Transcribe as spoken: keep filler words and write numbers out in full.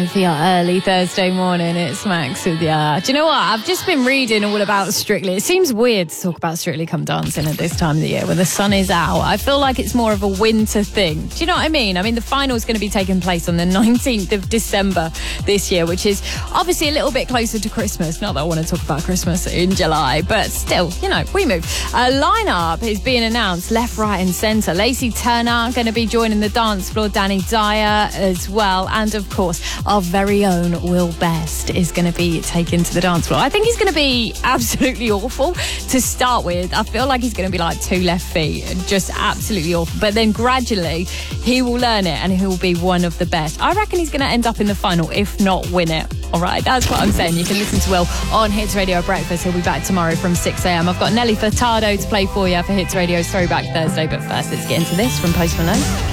For your early Thursday morning, it's Max with ya. Do you know what? I've just been reading all about Strictly. It seems weird to talk about Strictly Come Dancing at this time of the year when the sun is out. I feel like it's more of a winter thing. Do you know what I mean? I mean, the final is going to be taking place on the nineteenth of December this year, which is obviously a little bit closer to Christmas. Not that I want to talk about Christmas in July, but still, you know, we move. A lineup is being announced left, right and centre. Lacey Turner going to be joining the dance floor, Danny Dyer as well, and of course, our very own Will Best is going to be taken to the dance floor. I think he's going to be absolutely awful to start with. I feel like he's going to be like two left feet, just absolutely awful. But then gradually he will learn it and he'll be one of the best. I reckon he's going to end up in the final, if not win it. All right, that's what I'm saying. You can listen to Will on Hits Radio Breakfast. He'll be back tomorrow from six a.m. I've got Nelly Furtado to play for you for Hits Radio's Throwback Thursday. But first, let's get into this from Post Malone.